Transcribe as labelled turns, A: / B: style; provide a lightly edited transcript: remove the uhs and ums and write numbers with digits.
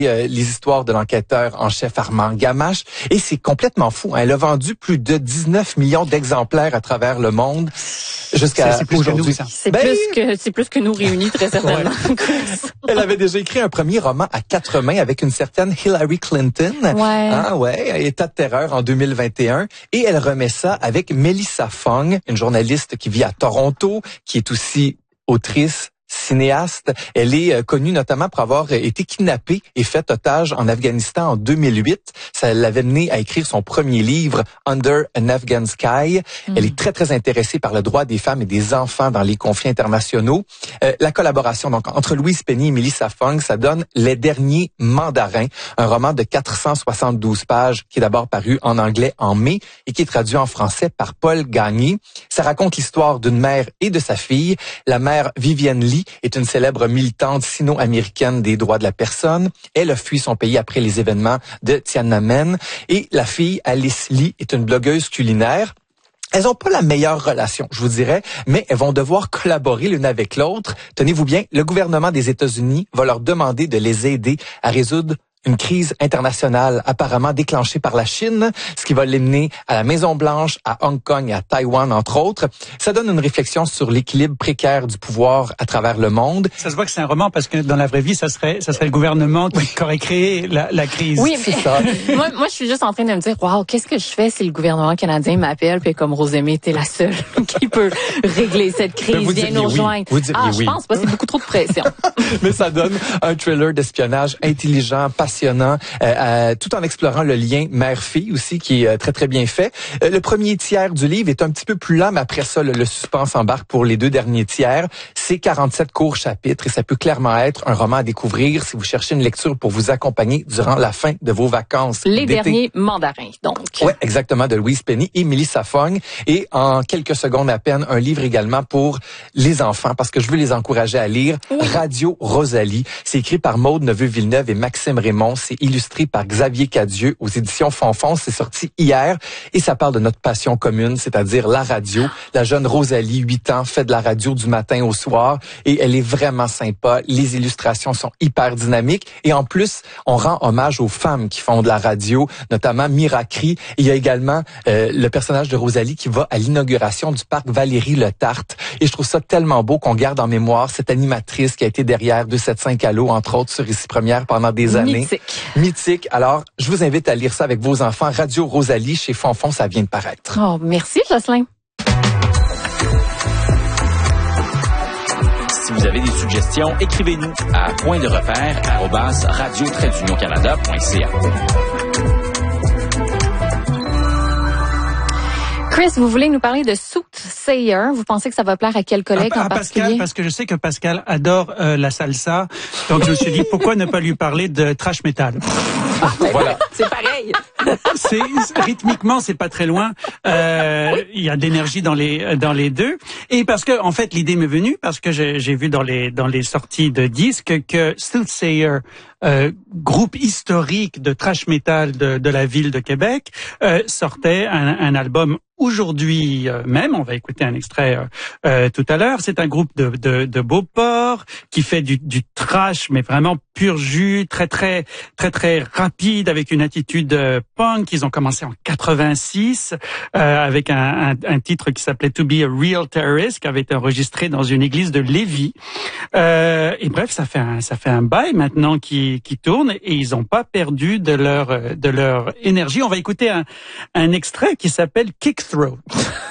A: les histoires de l'enquêteur en chef Armand Gamache. Et c'est complètement fou. Elle a vendu plus de 19 millions d'exemplaires à travers le monde jusqu'à aujourd'hui.
B: C'est plus que nous réunis, très certainement.
A: Elle avait déjà écrit un premier roman à 4 mains avec une certaine Hillary Clinton. État de terreur en 2021. Et elle remet ça avec Melissa Fong, une journaliste qui vit à Toronto, qui est aussi autrice, cinéaste. Elle est connue notamment pour avoir été kidnappée et faite otage en Afghanistan en 2008. Ça l'avait menée à écrire son premier livre, Under an Afghan Sky. Elle est très, très intéressée par le droit des femmes et des enfants dans les conflits internationaux. La collaboration donc entre Louise Penny et Melissa Fong, ça donne Les Derniers Mandarins, un roman de 472 pages qui est d'abord paru en anglais en mai et qui est traduit en français par Paul Gagné. Ça raconte l'histoire d'une mère et de sa fille. La mère Vivienne Lee est une célèbre militante sino-américaine des droits de la personne. Elle a fui son pays après les événements de Tiananmen. Et la fille, Alice Lee, est une blogueuse culinaire. Elles ont pas la meilleure relation, je vous dirais, mais elles vont devoir collaborer l'une avec l'autre. Tenez-vous bien, le gouvernement des États-Unis va leur demander de les aider à résoudre une crise internationale apparemment déclenchée par la Chine, ce qui va les mener à la Maison-Blanche, à Hong Kong et à Taïwan, entre autres. Ça donne une réflexion sur l'équilibre précaire du pouvoir à travers le monde.
C: Ça se voit que c'est un roman parce que dans la vraie vie, ça serait le gouvernement qui aurait créé la crise.
B: Oui, c'est ça. moi, je suis juste en train de me dire, waouh, qu'est-ce que je fais si le gouvernement canadien m'appelle puis comme Rosemée, t'es la seule qui peut régler cette crise, viens nous rejoindre. Je pense pas, c'est beaucoup trop de pression.
A: Mais ça donne un thriller d'espionnage intelligent, passionnant, tout en explorant le lien mère-fille aussi, qui est très, très bien fait. Le premier tiers du livre est un petit peu plus lent, mais après ça, le suspense embarque pour les 2 derniers tiers. C'est 47 courts chapitres et ça peut clairement être un roman à découvrir si vous cherchez une lecture pour vous accompagner durant la fin de vos vacances
B: Les
A: d'été.
B: Derniers Mandarins, donc.
A: Oui, exactement, de Louise Penny et Melissa Fong. Et en quelques secondes à peine, un livre également pour les enfants, parce que je veux les encourager à lire. Radio Rosalie. C'est écrit par Maude Neveu-Villeneuve et Maxime Raymond. C'est illustré par Xavier Cadieux aux éditions Fonfon. C'est sorti hier et ça parle de notre passion commune, c'est-à-dire la radio. La jeune Rosalie, 8 ans, fait de la radio du matin au soir et elle est vraiment sympa. Les illustrations sont hyper dynamiques et en plus, on rend hommage aux femmes qui font de la radio, notamment Miracri. Il y a également le personnage de Rosalie qui va à l'inauguration du parc Valérie Le Tarte. Et je trouve ça tellement beau qu'on garde en mémoire cette animatrice qui a été derrière 275 Allo, entre autres, sur Ici Première pendant des années. Mythique. Alors, je vous invite à lire ça avec vos enfants. Radio Rosalie chez Fonfon, ça vient de paraître.
B: Oh, merci, Jocelyn.
D: Si vous avez des suggestions, écrivez-nous à pointdrepère@radio-canada.ca.
B: Chris, vous voulez nous parler de Soothsayer. Vous pensez que ça va plaire à quel collègue en particulier?
C: Pascal, parce que je sais que Pascal adore la salsa. Donc, je me suis dit, pourquoi ne pas lui parler de thrash metal?
B: Voilà. C'est pareil.
C: Rythmiquement, c'est pas très loin. Il y a de l'énergie dans les deux. Et parce que, en fait, l'idée m'est venue parce que j'ai vu dans les sorties de disques que Soothsayer, groupe historique de thrash metal de la ville de Québec, sortait un album aujourd'hui même. On va écouter un extrait tout à l'heure. C'est un groupe de Beauport qui fait du thrash, mais vraiment pur jus, très très très très rapide, avec une attitude punk. Ils ont commencé en 86 avec un titre qui s'appelait To Be a Real Terrorist, qui avait été enregistré dans une église de Lévis. Et bref, ça fait un bail maintenant qui tourne et ils n'ont pas perdu de leur énergie. On va écouter un extrait qui s'appelle Kick Throat.